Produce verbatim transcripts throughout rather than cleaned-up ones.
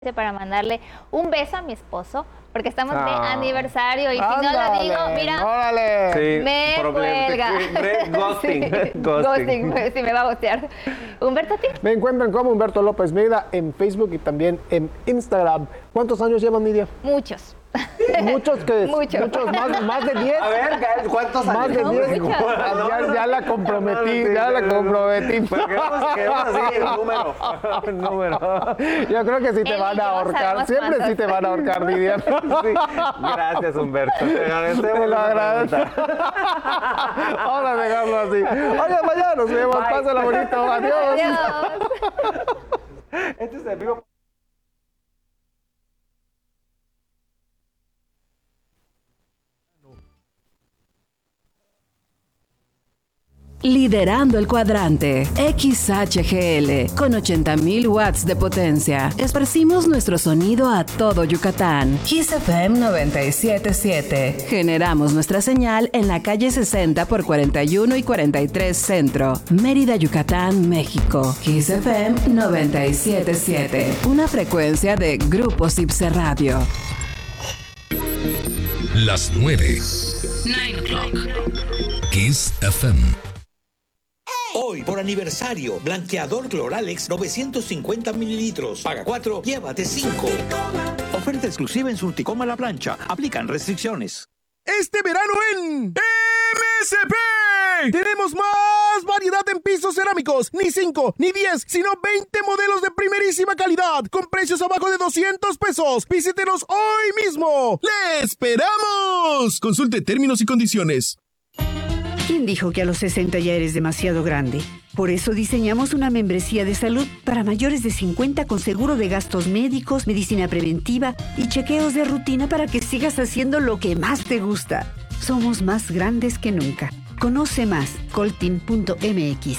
para mandarle un beso a mi esposo, porque estamos de Ah. aniversario y si Ándale, no lo digo, mira, órale. Sí, me problema. cuelga. Ghosting. Sí, Ghosting. ghosting, sí, me va a ghostear. Humberto, ¿a ti? Me encuentran como Humberto López Meda en Facebook y también en Instagram. ¿Cuántos años llevan, Nidia? Muchos. Muchos que Muchos. muchos más, más de diez. A ver, ¿cuántos años? Más de No, diez. muchas. Ya, ya la comprometí, ya la comprometí. Pero queremos, queremos así el número. El número. Yo creo que sí te Él van y a yo ahorcar. sabemos Siempre sí cuántos. te van a ahorcar, Nidia. Sí. Gracias, Humberto. Te agradecemos. Te lo esa agradezco. pregunta. Vamos a dejarlo así. Oye, mañana nos vemos. Bye. Pásala bonito. Adiós. Adiós. Este es el vivo. Liderando el cuadrante, X H G L, con ochenta mil watts de potencia. Esparcimos nuestro sonido a todo Yucatán. Kiss F M noventa y siete punto siete. Generamos nuestra señal en la calle sesenta por cuarenta y uno y cuarenta y tres Centro, Mérida, Yucatán, México. Kiss F M noventa y siete punto siete. Una frecuencia de Grupo Cipse Radio. Las nueve. Nine o'clock. Kiss F M. Hoy, por aniversario, blanqueador Cloralex novecientos cincuenta mililitros. Paga cuatro, llévate cinco. Oferta exclusiva en Surticoma La Plancha. Aplican restricciones. Este verano en M S P tenemos más variedad en pisos cerámicos. Ni cinco, ni diez, sino veinte modelos de primerísima calidad con precios abajo de doscientos pesos. Visítenos hoy mismo. ¡Le esperamos! Consulte términos y condiciones. ¿Quién dijo que a los sesenta ya eres demasiado grande? Por eso diseñamos una membresía de salud para mayores de cincuenta con seguro de gastos médicos, medicina preventiva y chequeos de rutina para que sigas haciendo lo que más te gusta. Somos más grandes que nunca. Conoce más, coltin punto m x.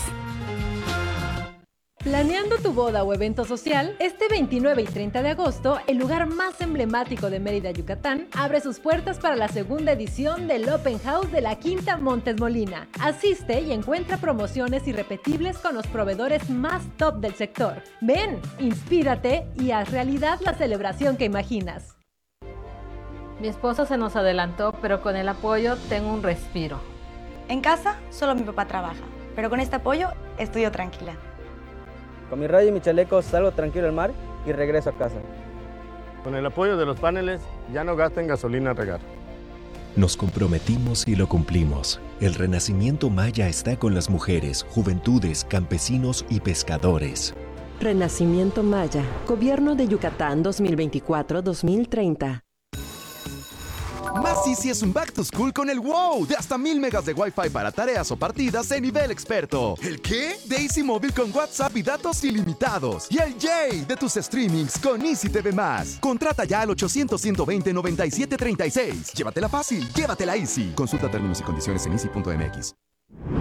Planeando tu boda o evento social, este veintinueve y treinta de agosto, el lugar más emblemático de Mérida, Yucatán, abre sus puertas para la segunda edición del Open House de la Quinta Montes Molina. Asiste y encuentra promociones irrepetibles con los proveedores más top del sector. Ven, inspírate y haz realidad la celebración que imaginas. Mi esposo se nos adelantó, pero con el apoyo tengo un respiro. En casa, solo mi papá trabaja, pero con este apoyo estoy yo tranquila. Con mi rayo y mi chaleco salgo tranquilo al mar y regreso a casa. Con el apoyo de los paneles, ya no gasten gasolina a regar. Nos comprometimos y lo cumplimos. El renacimiento maya está con las mujeres, juventudes, campesinos y pescadores. Renacimiento Maya, Gobierno de Yucatán dos mil veinticuatro a dos mil treinta. Más Easy es un back to school con el wow de hasta mil megas de Wi-Fi para tareas o partidas en nivel experto. ¿El qué? De Easy Móvil con WhatsApp y datos ilimitados. Y el Yay de tus streamings con Easy T V más. Contrata ya al ochocientos, ciento veinte, noventa y siete treinta y seis. Llévatela fácil, llévatela Easy. Consulta términos y condiciones en easy punto m x.